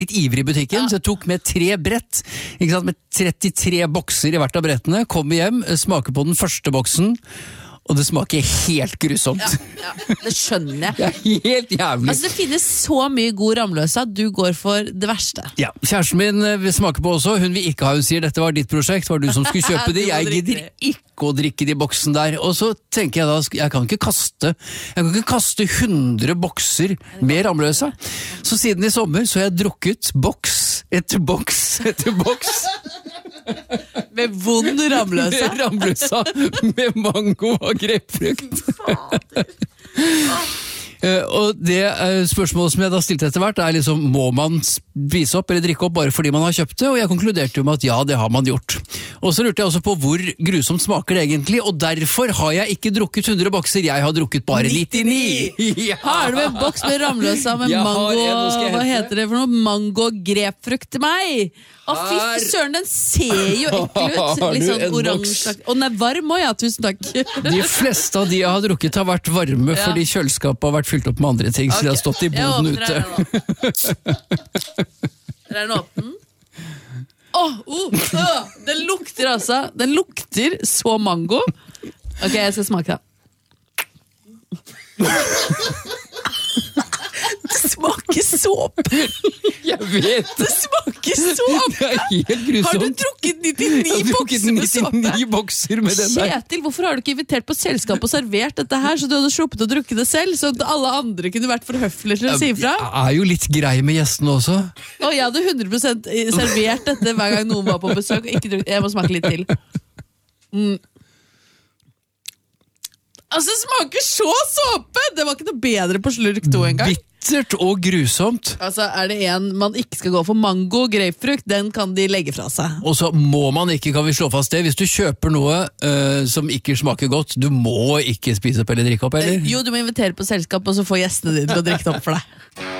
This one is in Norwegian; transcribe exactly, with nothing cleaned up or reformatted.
litt ivrig i butikken, så jeg tok med tre brett, ikke sant, med trettitre bokser i hvert av brettene, kom hjem, smaker på den første boksen, og det smaker helt grusomt. Ja, ja, det skjønner jeg. Det er helt jævlig. Altså, det finnes så mye god Ramløsa, du går for det verste. Ja, kjæresten min vil smake på også, hun vil ikke ha, hun sier dette var ditt prosjekt, var du som skulle kjøpe det, jeg gidder ikke å drikke de boksen der, og så tenker jeg da, jeg kan ikke kaste, jeg kan ikke kaste hundre bokser med Ramløsa, så siden i sommer så har jeg drukket boks etter boks etter boks. Med vond Ramløsa? Med Ramløsa, med mango og grepfrukt. Uh, og det uh, spørsmålet som jeg da stilte etter hvert er liksom, må man spise opp eller drikke opp bare fordi man har kjøpt det? Og jeg konkluderte jo med at ja, det har man gjort. Og så lurte jeg også på hvor grusomt smaker det egentlig, og derfor har jeg ikke drukket hundre bokser, jeg har drukket bare nittini. Ja. Har du en boks med Ramløsa med jeg mango, en, hva heter det for noe? Mango grepfrukt til meg? Å fy søren, den ser jo ekkel ut. Litt sånn oransje. Og den er varm også, ja, tusen takk. De fleste av de jeg har drukket har vært varme, ja. Fordi kjøleskapet har vært fylt opp med andre ting, okay. Så de har stått i boden ute. Der er den åpen. Åh, oh, oh, den lukter altså, den lukter så mango. Ok, jeg skal smake det. Det smaker såpe. Jeg vet det. smaker såpe. Det er helt grusomt. Har du drukket nittini bokser med såpe? nittini bokser med den der. Kjetil, hvorfor har du ikke invitert på selskap og servert dette her, så du hadde sluppet å drukke det selv, så at alle andre kunne vært for høflige til å si ifra? Jeg er jo litt grei med gjestene også. Og jeg hadde hundre prosent servert dette hver gang noen var på besøk, og ikke drukket. Jeg må smake litt til. Mm. Altså, det smaker så såpe! Det var ikke noe bedre på slurk to en gang. Bittert og grusomt. Altså, er det en man ikke skal gå for mango, grapefrukt, den kan de legge fra seg. Og så må man ikke, kan vi slå fast det, hvis du kjøper noe uh, som ikke smaker godt, du må ikke spise opp eller drikke opp, eller? Jo, du må invitere på selskap, og så få gjestene dine til å drikke det opp for deg.